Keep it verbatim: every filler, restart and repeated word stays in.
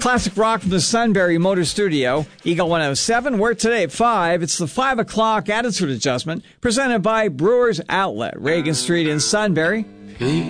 classic rock from the Sunbury Motor Studio. Eagle one oh seven, we're today at five. It's the five o'clock attitude adjustment presented by Brewers Outlet, Reagan Street in Sunbury.